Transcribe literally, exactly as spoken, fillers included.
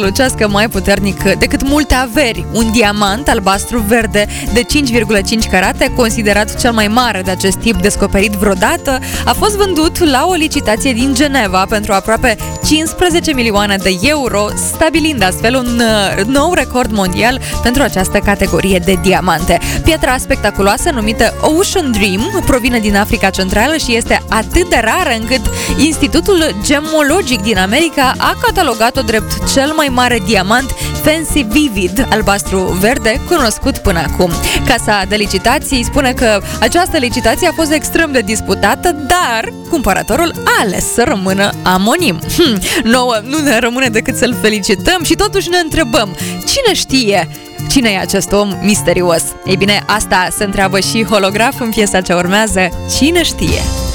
lucească mai puternic decât multe averi. Un diamant albastru-verde de cinci virgulă cinci carate, considerat cel mai mare de acest tip descoperit vreodată, a fost vândut la o licitație din Geneva pentru aproape cincisprezece milioane de euro, stabilind astfel un uh, nou record mondial pentru această categorie de diamante. Pietra spectaculoasă, numită Ocean Dream, provine din Africa Centrală și este atât de rară încât Institutul Gemologic din America a catalogat-o drept cel mai mare diamant Fancy Vivid, albastru-verde, cunoscut până acum. Casa de licitații spune că această licitație a fost extrem de disputată, dar cumpărătorul a ales să rămână anonim. Hm, nouă nu ne rămâne decât să-l felicităm și totuși ne întrebăm, cine știe cine e acest om misterios? Ei bine, asta se întreabă și Holograf în piesa ce urmează, Cine știe?